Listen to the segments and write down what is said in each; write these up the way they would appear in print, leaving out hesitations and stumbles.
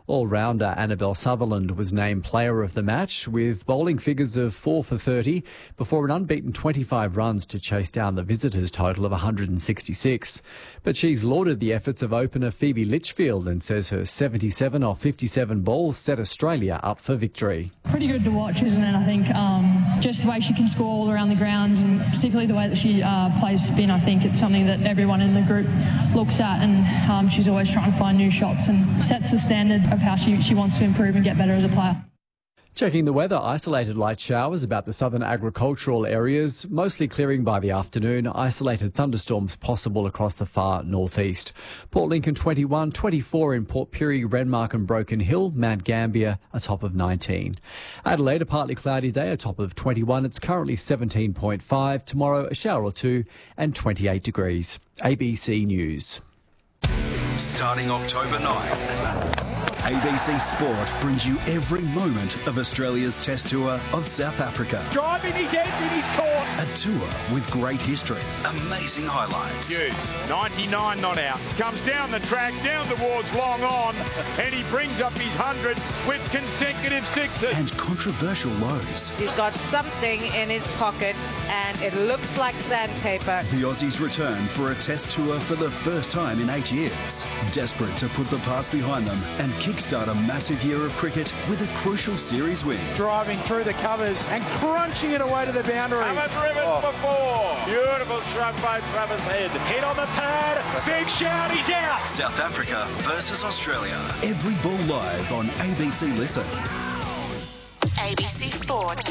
All-rounder Annabelle Sutherland was named player of the match with bowling figures of 4 for 30 before an unbeaten 25 runs to chase down the visitors' total of 166. But she's lauded the efforts of opener Phoebe Litchfield and says her 77 off 57 balls set Australia up for victory. Pretty good to watch, isn't it? I think just the way she can score all around the ground, and particularly the way that she plays spin, I think it's something that everyone in the group looks at, and she's always trying to find new shots and sets the standard of how she wants to improve and get better as a player. Checking the weather, isolated light showers about the southern agricultural areas, mostly clearing by the afternoon, isolated thunderstorms possible across the far northeast. Port Lincoln 21, 24 in Port Pirie, Renmark and Broken Hill, Mount Gambier a top of 19. Adelaide, a partly cloudy day, a top of 21, it's currently 17.5, tomorrow a shower or two and 28 degrees. ABC News. Starting October 9. ABC Sport brings you every moment of Australia's Test Tour of South Africa. Driving his edge in his court. A tour with great history, amazing highlights. Hughes, 99 not out. Comes down the track, down towards long on, and he brings up his 100 with consecutive sixes. And controversial lows. He's got something in his pocket, and it looks like sandpaper. The Aussies return for a Test Tour for the first time in 8 years. Desperate to put the past behind them and kickstart a massive year of cricket with a crucial series win. Driving through the covers and crunching it away to the boundary. Haven't driven before. Beautiful shrug by Travis Head. Hit on the pad. Big shout. He's out. South Africa versus Australia. Every ball live on ABC Listen. ABC Sport.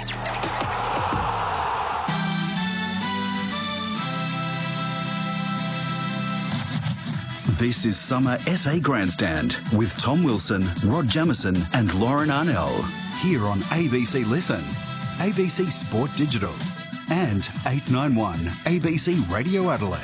This is Summer SA Grandstand with Tom Wilson, Rod Jamieson and Lauren Arnell. Here on ABC Listen, ABC Sport Digital and 891 ABC Radio Adelaide.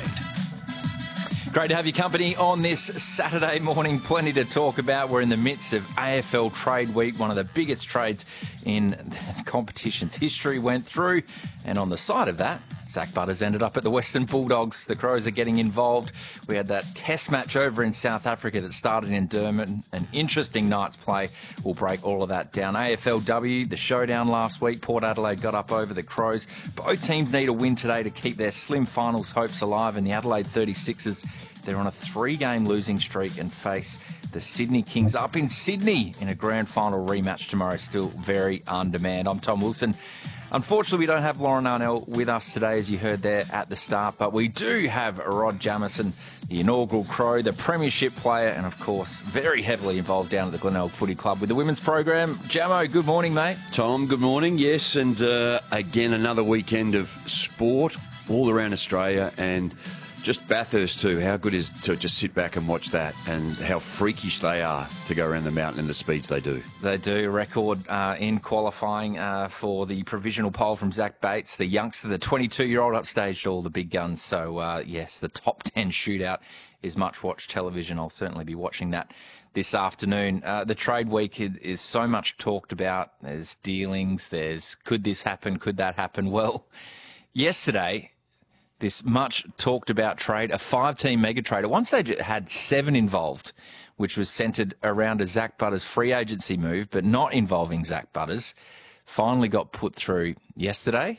Great to have your company on this Saturday morning. Plenty to talk about. We're in the midst of AFL Trade Week, one of the biggest trades in the competition's history went through. And on the side of that, Zach Butters ended up at the Western Bulldogs. The Crows are getting involved. We had that test match over in South Africa that started in Durban. An interesting night's play. We'll break all of that down. AFLW, the showdown last week. Port Adelaide got up over the Crows. Both teams need a win today to keep their slim finals hopes alive. And the Adelaide 36ers, they're on a 3-game losing streak and face the Sydney Kings up in Sydney in a grand final rematch tomorrow. Still very on-demand. I'm Tom Wilson. Unfortunately, we don't have Lauren Arnell with us today, as you heard there at the start, but we do have Rod Jamieson, the inaugural Crow, the premiership player, and of course, very heavily involved down at the Glenelg Footy Club with the women's program. Jamo, good morning, mate. Tom, good morning. Yes, and again, another weekend of sport all around Australia, and just Bathurst too. How good is to just sit back and watch that, and how freakish they are to go around the mountain and the speeds they do. They do. A record in qualifying for the provisional poll from Zach Bates, the youngster, the 22-year-old, upstaged all the big guns. So, yes, the top 10 shootout is much-watched television. I'll certainly be watching that this afternoon. The trade week is so much talked about. There's dealings. There's could this happen, could that happen? Well, yesterday, this much talked about trade, a 5-team mega trade. At one stage it had 7 involved, which was centred around a Zach Butters free agency move, but not involving Zach Butters. Finally got put through yesterday.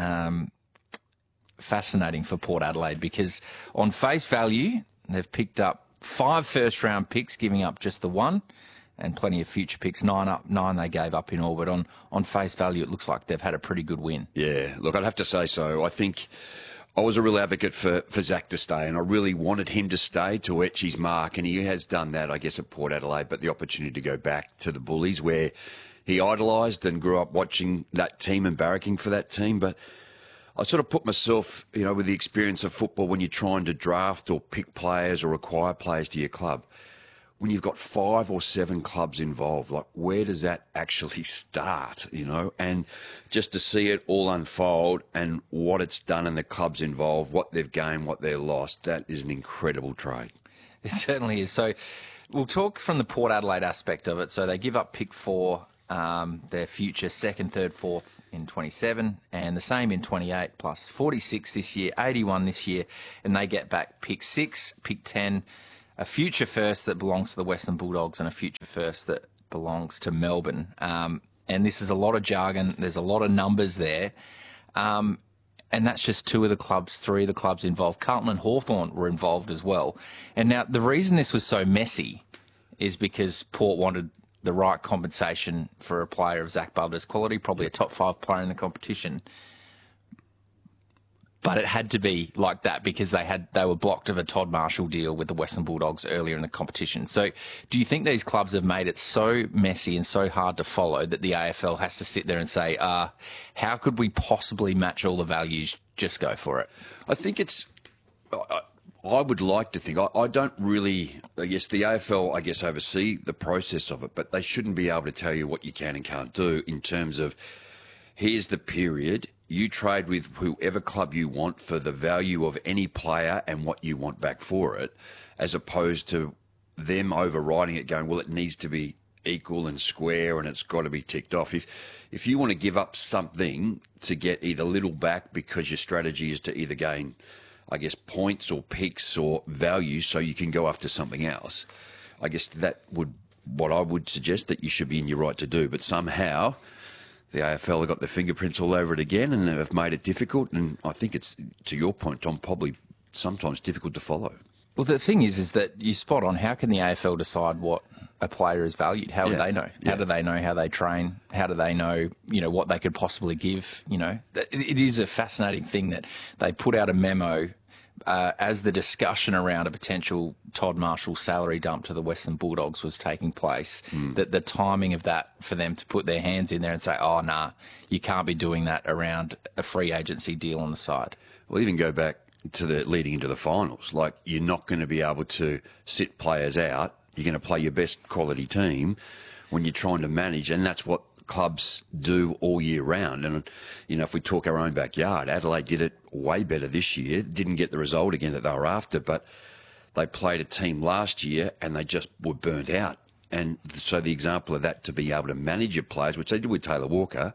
Fascinating for Port Adelaide because on face value, they've picked up 5 first-round picks, giving up just the 1, and plenty of future picks, 9 they gave up in all. But on face value, it looks like they've had a pretty good win. Yeah, look, I'd have to say so. I think I was a real advocate for Zach to stay, and I really wanted him to stay to etch his mark, and he has done that, I guess, at Port Adelaide, but the opportunity to go back to the Bullies where he idolised and grew up watching that team and barracking for that team. But I sort of put myself, with the experience of football when you're trying to draft or pick players or acquire players to your club. When you've got 5 or 7 clubs involved, like where does that actually start, And just to see it all unfold and what it's done and the clubs involved, what they've gained, what they've lost, that is an incredible trade. It certainly is. So we'll talk from the Port Adelaide aspect of it. So they give up pick 4, their future 2nd, 3rd, 4th in 27, and the same in 28, plus 46 this year, 81 this year, and they get back pick 6, pick 10, a future first that belongs to the Western Bulldogs and a future first that belongs to Melbourne. And this is a lot of jargon. There's a lot of numbers there. And that's just 2 of the clubs, 3 of the clubs involved. Carlton and Hawthorn were involved as well. And now the reason this was so messy is because Port wanted the right compensation for a player of Zach Butler's quality, probably a top 5 player in the competition. But it had to be like that because they were blocked of a Todd Marshall deal with the Western Bulldogs earlier in the competition. So do you think these clubs have made it so messy and so hard to follow that the AFL has to sit there and say, how could we possibly match all the values? Just go for it. I think it's... I would like to think... I don't really... I guess the AFL, oversee the process of it, but they shouldn't be able to tell you what you can and can't do in terms of, here's the period... You trade with whoever club you want for the value of any player and what you want back for it, as opposed to them overriding it, going, well, it needs to be equal and square and it's got to be ticked off. If you want to give up something to get either little back because your strategy is to either gain, points or picks or value so you can go after something else, what I would suggest that you should be in your right to do. But somehow... the AFL have got their fingerprints all over it again and have made it difficult. And I think it's, to your point, Tom, probably sometimes difficult to follow. Well, the thing is that you're spot on. How can the AFL decide what a player is valued? How do they know? How do they know how they train? How do they know, what they could possibly give? It is a fascinating thing that they put out a memo as the discussion around a potential Todd Marshall salary dump to the Western Bulldogs was taking place, that the timing of that for them to put their hands in there and say, oh, nah, you can't be doing that around a free agency deal on the side. Well, even go back to the leading into the finals. Like, you're not going to be able to sit players out. You're going to play your best quality team when you're trying to manage, and that's what clubs do all year round. And, if we talk our own backyard, Adelaide did it way better this year, didn't get the result again that they were after, but they played a team last year and they just were burnt out. And so the example of that, to be able to manage your players, which they did with Taylor Walker,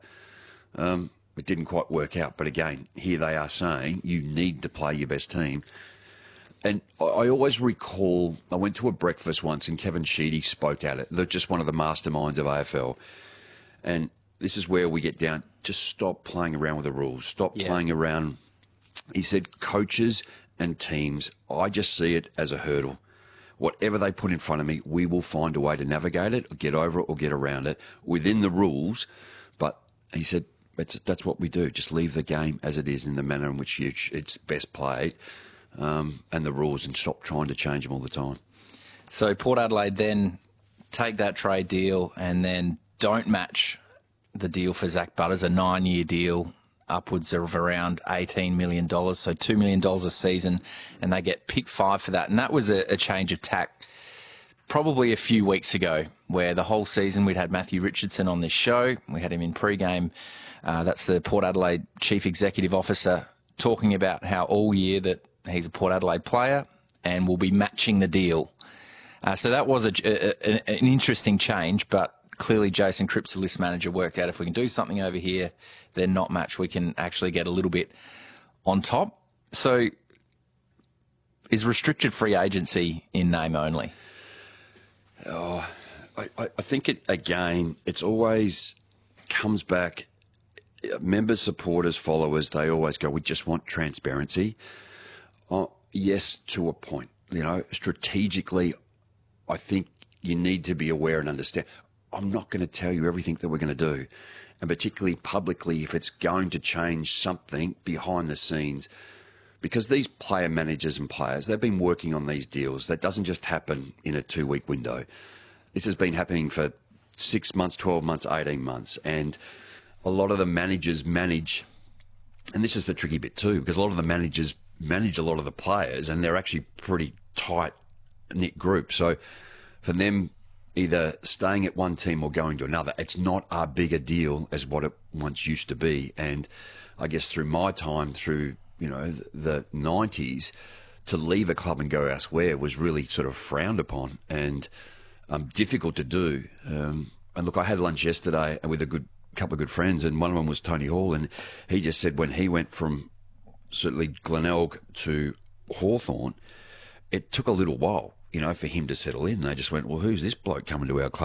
it didn't quite work out. But again, here they are saying you need to play your best team. And I always recall, I went to a breakfast once and Kevin Sheedy spoke at it. They're just one of the masterminds of AFL. And this is where we get down, just stop playing around with the rules. Stop playing around. He said, coaches and teams, I just see it as a hurdle. Whatever they put in front of me, we will find a way to navigate it, or get over it, or get around it within the rules. But he said, that's what we do. Just leave the game as it is in the manner in which it's best played, and the rules, and stop trying to change them all the time. So Port Adelaide then take that trade deal and then don't match the deal for Zach Butters, a 9-year deal, upwards of around $18 million, so $2 million a season, and they get pick 5 for that. And that was a change of tack probably a few weeks ago, where the whole season we'd had Matthew Richardson on this show. We had him in pre-game. That's the Port Adelaide Chief Executive Officer, talking about how all year that he's a Port Adelaide player and will be matching the deal. So that was an interesting change, but clearly Jason Cripps, the list manager, worked out if we can do something over here, then not match, we can actually get a little bit on top. So is restricted free agency in name only? Oh, I think it's always comes back, members, supporters, followers, they always go, we just want transparency. Yes, to a point. Strategically, I think you need to be aware and understand. I'm not going to tell you everything that we're going to do, and particularly publicly if it's going to change something behind the scenes, because these player managers and players, they've been working on these deals. That doesn't just happen in a 2-week window. This has been happening for 6 months, 12 months, 18 months, and a lot of the managers manage, and this is the tricky bit too, because a lot of the managers manage a lot of the players, and they're actually pretty tight-knit group. So for them, either staying at one team or going to another, it's not a bigger deal as what it once used to be. And I guess through my time, through the 90s, to leave a club and go elsewhere was really sort of frowned upon and difficult to do. And look, I had lunch yesterday with a couple of good friends, and one of them was Tony Hall, and he just said when he went from certainly Glenelg to Hawthorn, it took a little while. for him to settle in. They just went, well, who's this bloke coming to our club?